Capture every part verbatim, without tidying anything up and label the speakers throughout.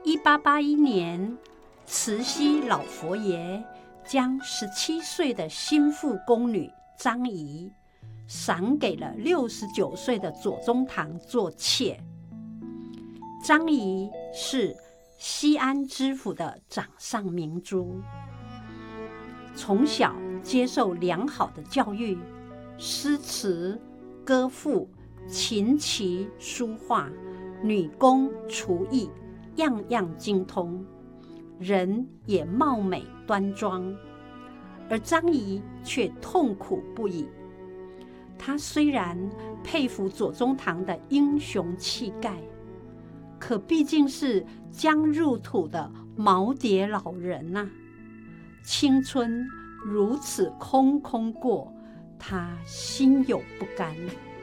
Speaker 1: 一八八一年，慈禧老佛爷将十七岁的心腹宫女张仪赏给了六十九岁的左宗棠做妾。张仪是西安知府的掌上明珠，从小接受良好的教育，诗词、歌赋、琴棋、书画、女工、厨艺，样样精通，人也貌美端庄。而张仪却痛苦不已。他虽然佩服左宗棠的英雄气概，可毕竟是将入土的耄耋老人啊，青春如此空空过，他心有不甘。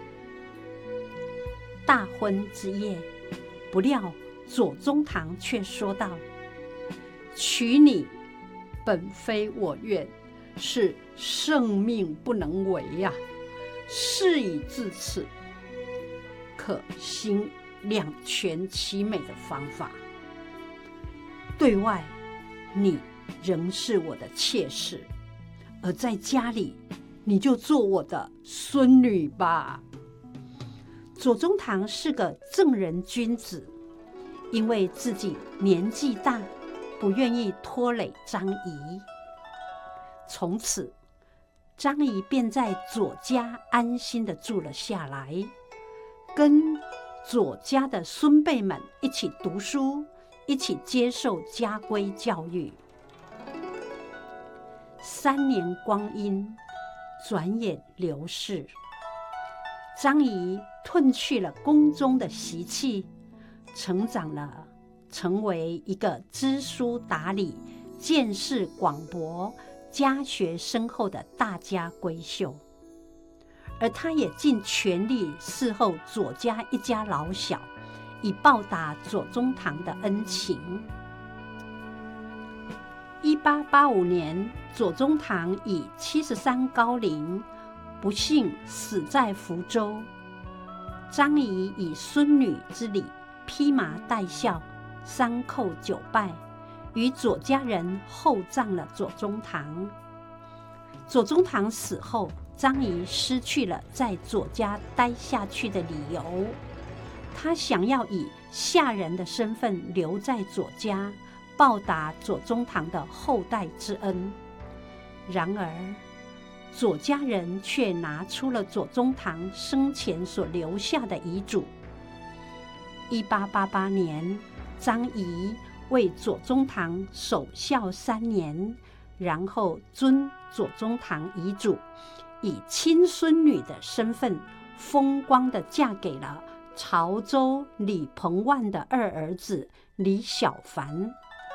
Speaker 1: 大婚之夜，不料左宗棠却说道：“娶你本非我愿，是圣命不能违呀、啊。事已至此，可行两全其美的方法。对外，你仍是我的妾室，而在家里，你就做我的孙女吧。”左宗棠是个正人君子，因为自己年纪大，不愿意拖累张仪。从此，张仪便在左家安心地住了下来，跟左家的孙辈们一起读书，一起接受家规教育。三年光阴转眼流逝，张仪褪去了宫中的习气，成长了，成为一个知书达理、见识广博、家学深厚的大家闺秀。而他也尽全力伺候左家一家老小，以报答左宗棠的恩情。一八八五年，左宗棠以七十三高龄，不幸死在福州。张仪以孙女之礼披麻戴孝，三叩九拜，与左家人厚葬了左宗棠。左宗棠死后，张仪失去了在左家待下去的理由，他想要以下人的身份留在左家，报答左宗棠的后代之恩。然而左家人却拿出了左宗棠生前所留下的遗嘱。一八八八年，张仪为左宗棠守孝三年，然后遵左宗棠遗嘱，以亲孙女的身份风光地嫁给了潮州李鹏万的二儿子李小凡。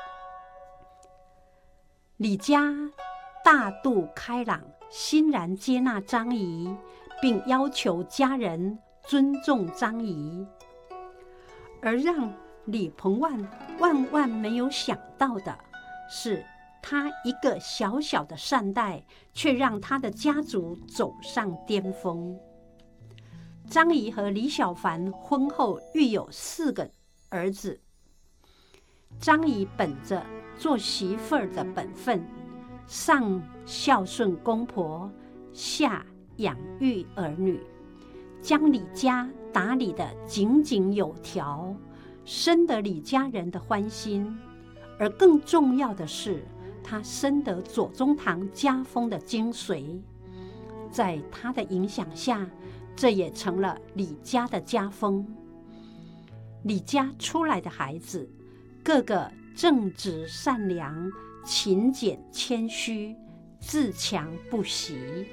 Speaker 1: 李家大度开朗，欣然接纳张仪，并要求家人尊重张仪。而让李鹏万万万没有想到的是，他一个小小的善代，却让他的家族走上巅峰。张仪和李小凡婚后育有四个儿子。张仪本着做媳妇儿的本分，上孝顺公婆，下养育儿女，将李家打理得井井有条，深得李家人的欢心。而更重要的是，他深得左宗棠家风的精髓，在他的影响下，这也成了李家的家风。李家出来的孩子，个个正直善良，勤俭谦虚，自强不息。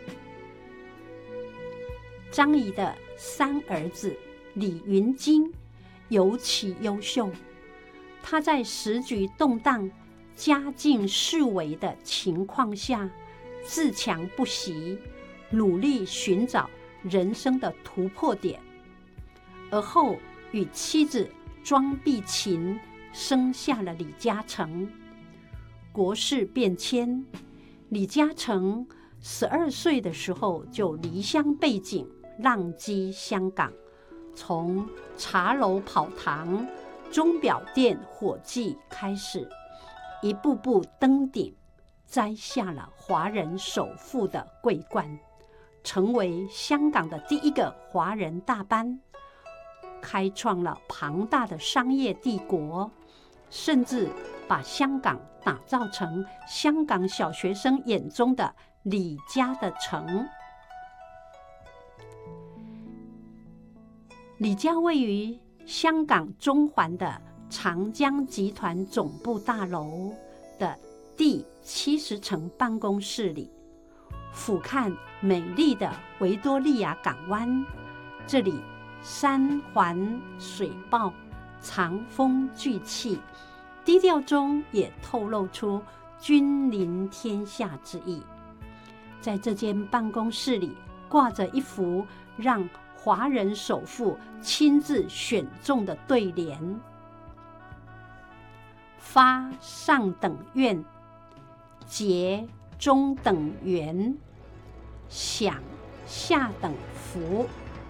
Speaker 1: 张仪的三儿子李云金尤其优秀，他在时局动荡、家境式微的情况下，自强不息，努力寻找人生的突破点。而后与妻子庄碧琴生下了李嘉诚。国事变迁，李嘉诚十二岁的时候就离乡背井，浪迹香港，从茶楼跑堂钟表店伙计开始一步步登顶，摘下了华人首富的桂冠，成为香港的第一个华人大班，开创了庞大的商业帝国，甚至把香港打造成香港小学生眼中的李家的城。李家位于香港中环的长江集团总部大楼的第七十层办公室里，俯瞰美丽的维多利亚港湾。这里山环水抱，长风聚气，低调中也透露出君临天下之意。在这间办公室里，挂着一幅让华人首富亲自选中的对联：发上等愿，结中等缘，享下等福，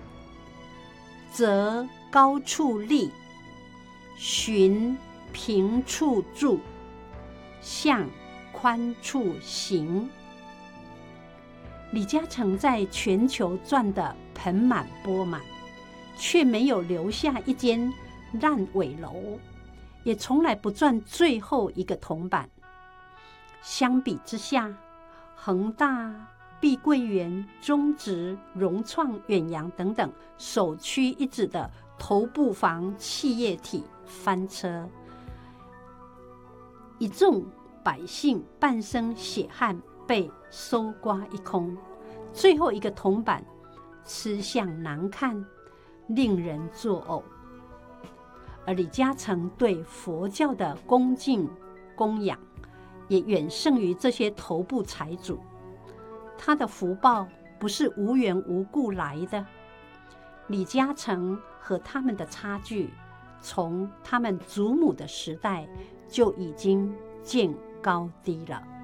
Speaker 1: 择高处立，寻平处住，向宽处行。李嘉诚在全球赚得盆满钵满，却没有留下一间烂尾楼，也从来不赚最后一个铜板。相比之下，恒大、碧桂园、中植、融创、远洋等等首屈一指的头部房企业体翻车，一众百姓半生血汗被搜刮一空，最后一个铜板吃相难看，令人作呕。而李嘉诚对佛教的恭敬供养也远胜于这些头部财主，他的福报不是无缘无故来的。李嘉诚和他们的差距，从他们祖母的时代就已经见高低了。